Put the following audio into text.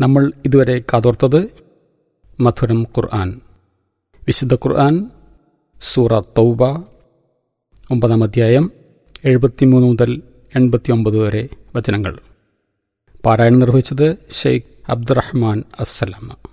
നമ്മൾ ഇതുവരെ കാതോർത്തത് മധുരം ഖുർആൻ. വിശുദ്ധ ഖുർആൻ സൂറ തൗബ 9-ാം അധ്യായം 73 മുതൽ 89 വരെ വചനങ്ങൾ. പാരായണം നിർവഹിച്ചത് ഷെയ്ഖ് അബ്ദുറഹ്മാൻ അസ്സലാമ.